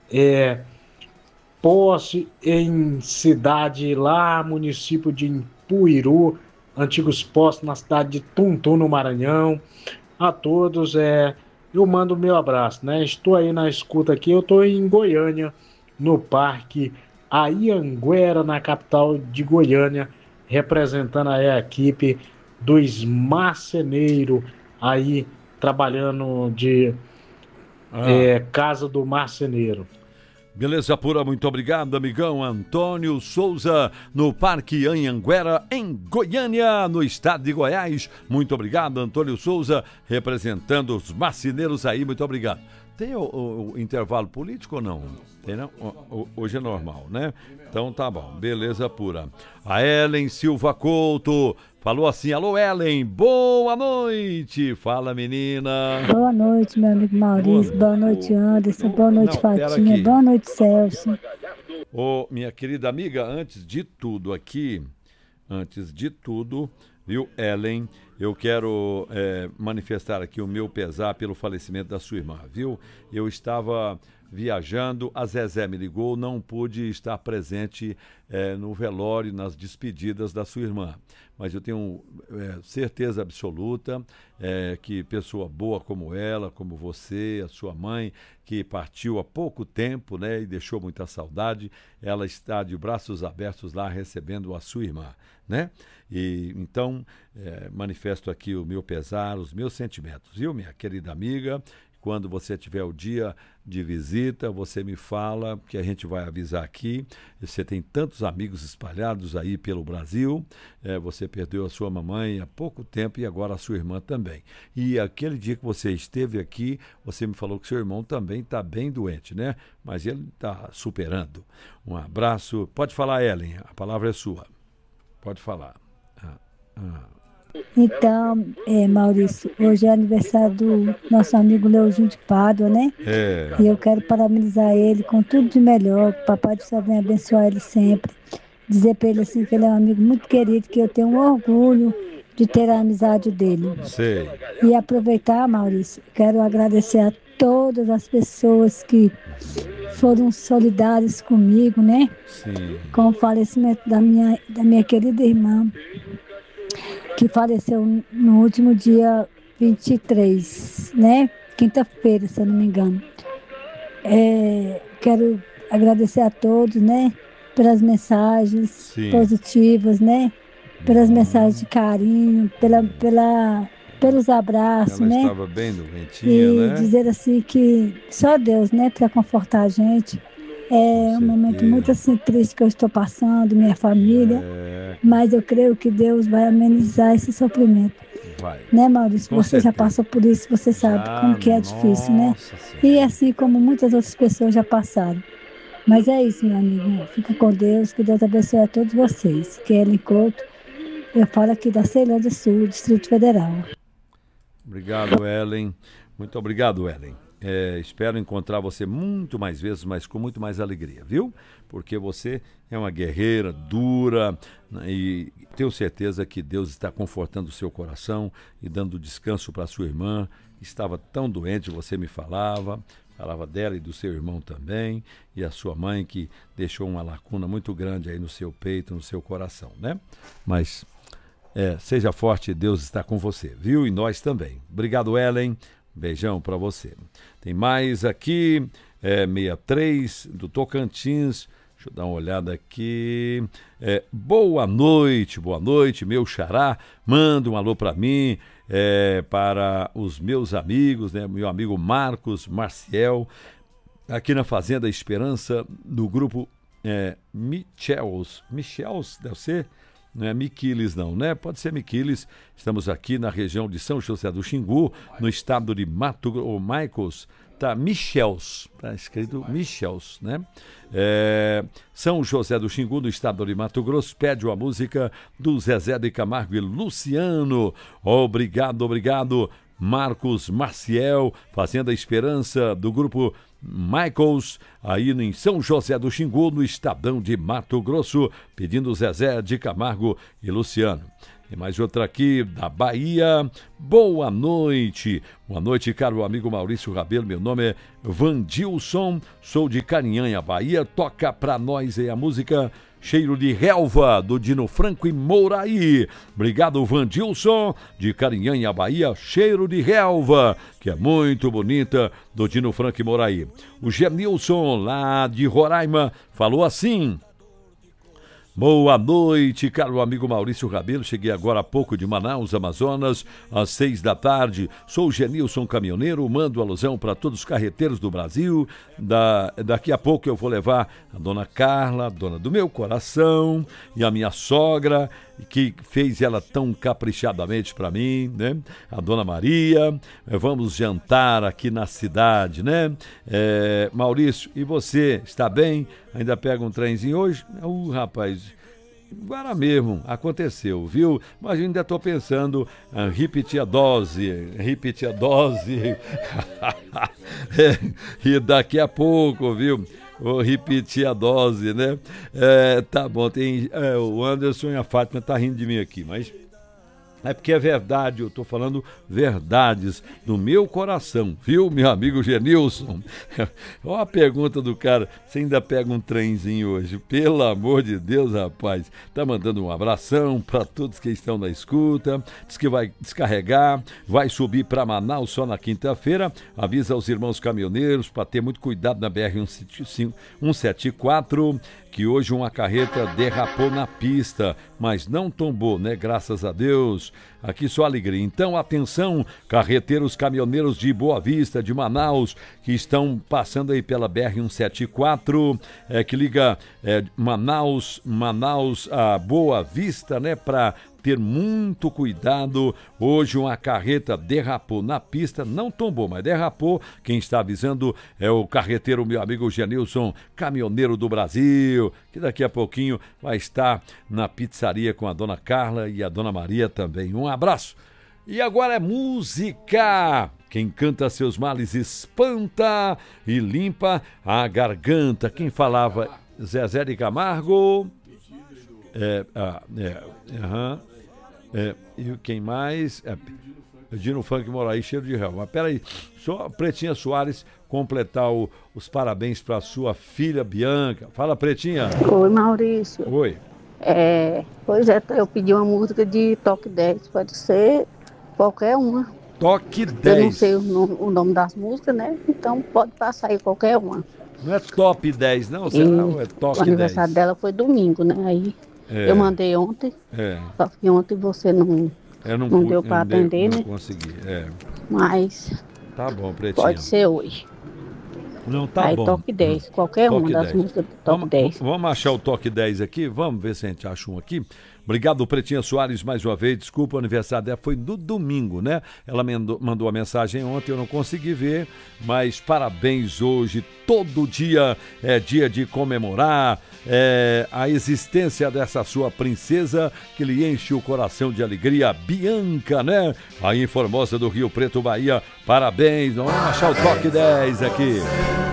Posse em cidade lá, município de Impuiru, antigos postos na cidade de Tuntum, no Maranhão. A todos, eu mando o meu abraço, né? Estou aí na escuta aqui, eu estou em Goiânia, no Parque Anhanguera, na capital de Goiânia, representando aí a equipe dos marceneiros, aí trabalhando de Casa do Marceneiro. Beleza pura, muito obrigado, amigão Antônio Souza, no Parque Anhanguera, em Goiânia, no estado de Goiás. Muito obrigado, Antônio Souza, representando os marceneiros aí, muito obrigado. Tem o intervalo político ou não? Tem não? Hoje é normal, né? Então tá bom, beleza pura. A Ellen Silva Couto falou assim: alô Ellen, boa noite. Fala, menina. Boa noite, meu amigo Maurício. Boa noite, Anderson. Boa noite, Fatinha. Boa noite, Celso. Ô, minha querida amiga, antes de tudo, viu, Ellen, eu quero manifestar aqui o meu pesar pelo falecimento da sua irmã, viu? Eu estava viajando, a Zezé me ligou, não pude estar presente no velório, nas despedidas da sua irmã. Mas eu tenho certeza absoluta que pessoa boa como ela, como você, a sua mãe, que partiu há pouco tempo, né, e deixou muita saudade, ela está de braços abertos lá recebendo a sua irmã, né? E então manifesto aqui o meu pesar, os meus sentimentos, viu, minha querida amiga? Quando você tiver o dia de visita, você me fala, que a gente vai avisar aqui. Você tem tantos amigos espalhados aí pelo Brasil. Você perdeu a sua mamãe há pouco tempo e agora a sua irmã também. E aquele dia que você esteve aqui, você me falou que seu irmão também está bem doente, né? Mas ele está superando. Um abraço. Pode falar, Ellen, a palavra é sua. Pode falar. Então, Maurício, hoje é aniversário do nosso amigo Leozinho de Pádua, né? E eu quero parabenizar ele com tudo de melhor. Papai do Céu venha abençoar ele sempre. Dizer para ele assim que ele é um amigo muito querido, que eu tenho um orgulho de ter a amizade dele. Sei. E aproveitar, Maurício, quero agradecer a todas as pessoas que foram solidárias comigo, né? Sim. Com o falecimento da minha querida irmã, que faleceu no último dia 23, né? Quinta-feira, se eu não me engano. Quero agradecer a todos, né? Pelas mensagens positivas, né? Pelas mensagens de carinho, pelos abraços, né? Ela estava bem doentinha, né? E dizer assim que só Deus, né? Para confortar a gente. É um momento muito assim triste que eu estou passando, minha família, mas eu creio que Deus vai amenizar esse sofrimento. Vai. Né, Maurício? Você já passou por isso, você sabe como que é difícil, né? E assim como muitas outras pessoas já passaram. Mas é isso, meu amigo. Fica com Deus, que Deus abençoe a todos vocês. Kelly Couto, eu falo aqui da Ceilândia Sul, Distrito Federal. Obrigado, Ellen. Muito obrigado, Ellen. Espero encontrar você muito mais vezes, mas com muito mais alegria, viu? Porque você é uma guerreira dura, né? E tenho certeza que Deus está confortando o seu coração e dando descanso para sua irmã, que estava tão doente, você me falava dela e do seu irmão também, e a sua mãe que deixou uma lacuna muito grande aí no seu peito, no seu coração, né? Mas seja forte, Deus está com você, viu? E nós também. Obrigado, Ellen. Beijão para você. Tem mais aqui, 63 do Tocantins. Deixa eu dar uma olhada aqui. Boa noite, meu xará. Manda um alô para mim, para os meus amigos, né? Meu amigo Marcos Marciel, aqui na Fazenda Esperança, do grupo Michels, deve ser? Não é Miquiles não, né? Pode ser Miquiles. Estamos aqui na região de São José do Xingu, no estado de Mato Grosso. Michaels, tá? Michels, tá escrito Michels, né? São José do Xingu, no estado de Mato Grosso, pede uma música do Zezé de Camargo e Luciano. Obrigado, Marcos Marciel, Fazenda Esperança, do grupo Michaels, aí em São José do Xingu, no estadão de Mato Grosso, pedindo Zezé de Camargo e Luciano. Tem mais outra aqui da Bahia. Boa noite. Boa noite, caro amigo Maurício Rabelo. Meu nome é Vandilson, sou de Carinhanha, Bahia. Toca pra nós aí a música Cheiro de Relva, do Dino Franco e Mouraí. Obrigado, Vandilson, de Carinhanha, Bahia. Cheiro de Relva, que é muito bonita, do Dino Franco e Mouraí. O Genilson, lá de Roraima, falou assim: boa noite, caro amigo Maurício Rabelo. Cheguei agora há pouco de Manaus, Amazonas, às 6 da tarde. Sou o Genilson Caminhoneiro, mando alusão para todos os carreteiros do Brasil. Daqui a pouco eu vou levar a dona Carla, a dona do meu coração, e a minha sogra, que fez ela tão caprichadamente para mim, né? A dona Maria. Vamos jantar aqui na cidade, né? Maurício, e você, está bem? Ainda pega um trenzinho hoje? Rapaz, agora mesmo aconteceu, viu? Mas eu ainda estou pensando em repetir a dose. E daqui a pouco, viu? Vou repetir a dose, né? Tá bom, o Anderson e a Fátima tá rindo de mim aqui, mas é porque é verdade, eu tô falando verdades do meu coração, viu, meu amigo Genilson? Olha a pergunta do cara, você ainda pega um trenzinho hoje? Pelo amor de Deus, rapaz. Tá mandando um abração para todos que estão na escuta, diz que vai descarregar, vai subir para Manaus só na quinta-feira, avisa aos irmãos caminhoneiros para ter muito cuidado na BR-174, que hoje uma carreta derrapou na pista, mas não tombou, né? Graças a Deus. Aqui só alegria. Então, atenção, carreteiros caminhoneiros de Boa Vista, de Manaus, que estão passando aí pela BR-174, que liga Manaus a Boa Vista, né? Para ter muito cuidado. Hoje uma carreta derrapou na pista, não tombou, mas derrapou. Quem está avisando é o carreteiro, meu amigo Genilson, caminhoneiro do Brasil, que daqui a pouquinho vai estar na pizzaria com a dona Carla e a dona Maria também. Um abraço. E agora é música. Quem canta seus males espanta e limpa a garganta. Quem falava? Zezé de Camargo. E quem mais? Dino Funk Moraí, Cheiro de Réu. Mas peraí, só a Pretinha Soares completar os parabéns para sua filha Bianca. Fala, Pretinha. Oi, Maurício. Oi. Pois é, eu pedi uma música de Toque 10, pode ser qualquer uma. Toque 10. Eu não sei o nome das músicas, né? Então pode passar aí qualquer uma. Não é top 10, não? Não, é Toque 10. O aniversário dela foi domingo, né? Aí eu mandei ontem. Só que ontem você não deu para atender, né? Não consegui, Mas tá bom, Pretinha. Pode ser hoje. Não, tá aí, bom. Toque 10, qualquer toque uma das 10. músicas do Toque 10. Vamos achar o Toque 10 aqui? Vamos ver se a gente acha um aqui. Obrigado, Pretinha Soares, mais uma vez. Desculpa, o aniversário dela foi no domingo, né? Ela mandou a mensagem ontem, eu não consegui ver, mas parabéns hoje. Todo dia é dia de comemorar a existência dessa sua princesa que lhe enche o coração de alegria, Bianca, né? Aí em Formosa do Rio Preto, Bahia. Parabéns. Vamos achar o Toque 10 aqui.